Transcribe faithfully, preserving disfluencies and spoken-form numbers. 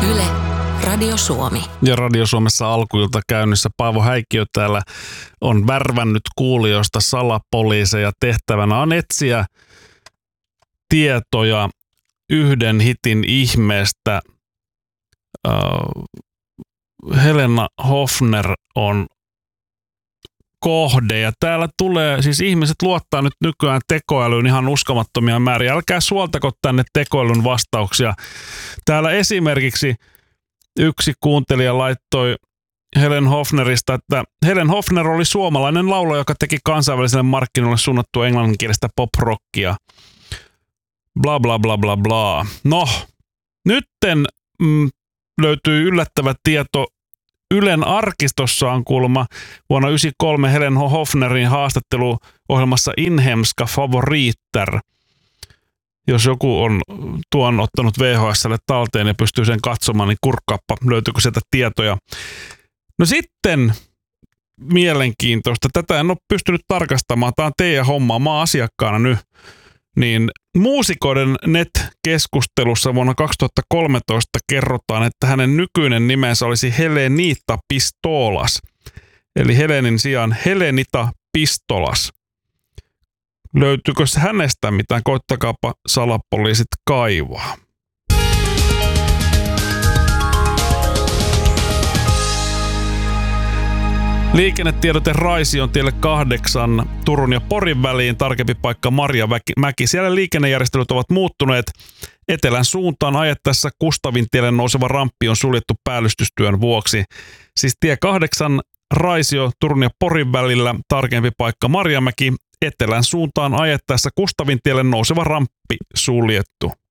Yle, Radio Suomi. Ja Radio Suomessa alkuilta käynnissä Paavo Häikkiö täällä on värvännyt kuulijoista salapoliiseja. Tehtävänä on etsiä tietoja yhden hitin ihmeestä. Uh, Helena Hoffner on kohde ja täällä tulee, siis ihmiset luottaa nyt nykyään tekoälyyn ihan uskomattomia määriä. Älkää suoltako tänne tekoälyn vastauksia. Täällä esimerkiksi yksi kuuntelija laittoi Helen Hoffnerista, että Helen Hoffner oli suomalainen laulaja, joka teki kansainväliselle markkinoille suunnattua englanninkielistä pop-rockia. Bla bla bla bla bla. No, nytten mm, löytyy yllättävä tieto. Ylen arkistossa on kuulemma vuonna yhdeksänkymmentäkolme Helen Hoffnerin haastatteluohjelmassa Inhemska favoriter. Jos joku on tuon ottanut V H S:lle talteen ja pystyy sen katsomaan, niin kurkkaappa, löytyykö sieltä tietoja. No sitten mielenkiintoista. Tätä en ole pystynyt tarkastamaan. Tämä on teidän hommaa. Mä oon asiakkaana nyt. Niin muusikoiden net-keskustelussa vuonna kaksituhattakolmetoista kerrotaan, että hänen nykyinen nimensä olisi Helenita Pistolas. Eli Helenin sijaan Helenita Pistolas. Löytyykö hänestä mitään? Koittakaapa salapoliisit kaivaa. Liikennetiedote Raision tielle kahdeksan Turun ja Porin väliin, tarkempi paikka Marjamäki. Siellä liikennejärjestelyt ovat muuttuneet. Etelän suuntaan ajettaessa Kustavintielle nouseva ramppi on suljettu päällystystyön vuoksi. Siis tie kahdeksan Raisio Turun ja Porin välillä, tarkempi paikka Marjamäki. Etelän suuntaan ajettaessa Kustavintielle nouseva ramppi suljettu.